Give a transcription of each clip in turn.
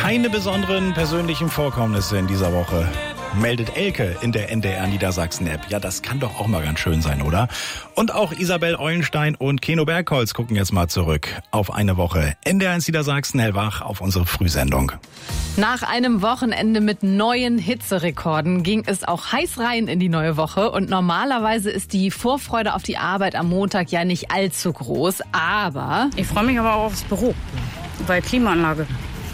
Keine besonderen persönlichen Vorkommnisse in dieser Woche, meldet Elke in der NDR Niedersachsen-App. Ja, das kann doch auch mal ganz schön sein, oder? Und auch Isabel Eulenstein und Keno Bergholz gucken jetzt mal zurück auf eine Woche. NDR1 Niedersachsen, hellwach auf unsere Frühsendung. Nach einem Wochenende mit neuen Hitzerekorden ging es auch heiß rein in die neue Woche. Und normalerweise ist die Vorfreude auf die Arbeit am Montag ja nicht allzu groß. Aber ich freue mich aber auch aufs Büro, weil Klimaanlage.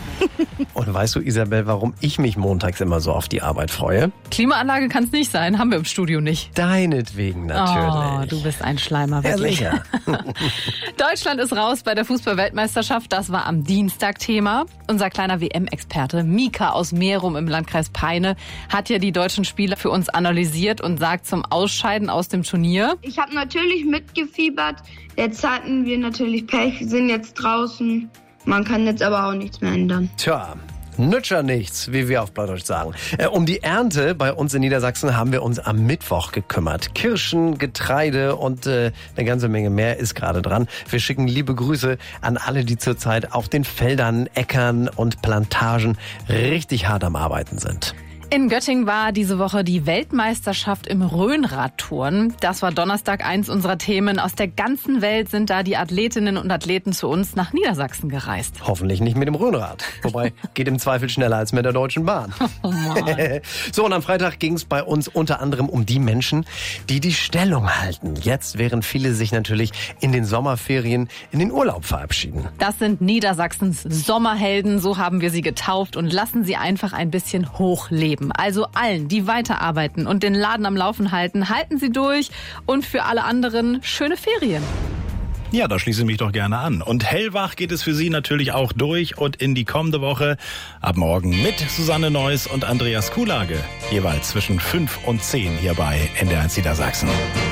Und weißt du, Isabel, warum ich mich montags immer so auf die Arbeit freue? Klimaanlage kann es nicht sein, haben wir im Studio nicht. Deinetwegen natürlich. Oh, du bist ein Schleimer, wirklich. Ja, sicher. Deutschland ist raus bei der Fußball-Weltmeisterschaft. Das war am Dienstag Thema. Unser kleiner WM-Experte Mika aus Merum im Landkreis Peine hat ja die deutschen Spieler für uns analysiert und sagt zum Ausscheiden aus dem Turnier: Ich habe natürlich mitgefiebert. Jetzt hatten wir natürlich Pech, sind jetzt draußen. Man kann jetzt aber auch nichts mehr ändern. Tja, nützt ja nichts, wie wir auf Plattdeutsch sagen. Um die Ernte bei uns in Niedersachsen haben wir uns am Mittwoch gekümmert. Kirschen, Getreide und eine ganze Menge mehr ist gerade dran. Wir schicken liebe Grüße an alle, die zurzeit auf den Feldern, Äckern und Plantagen richtig hart am Arbeiten sind. In Göttingen war diese Woche die Weltmeisterschaft im Rhönradturnen. Das war Donnerstag eins unserer Themen. Aus der ganzen Welt sind da die Athletinnen und Athleten zu uns nach Niedersachsen gereist. Hoffentlich nicht mit dem Rhönrad. Wobei, geht im Zweifel schneller als mit der Deutschen Bahn. Oh Mann. So, und am Freitag ging es bei uns unter anderem um die Menschen, die die Stellung halten. Jetzt, während viele sich natürlich in den Sommerferien in den Urlaub verabschieden. Das sind Niedersachsens Sommerhelden, so haben wir sie getauft, und lassen sie einfach ein bisschen hochleben. Also allen, die weiterarbeiten und den Laden am Laufen halten, halten Sie durch, und für alle anderen schöne Ferien. Ja, da schließe ich mich doch gerne an. Und hellwach geht es für Sie natürlich auch durch und in die kommende Woche. Ab morgen mit Susanne Neuss und Andreas Kuhlage. Jeweils zwischen 5 und 10 hier bei NDR1 Niedersachsen.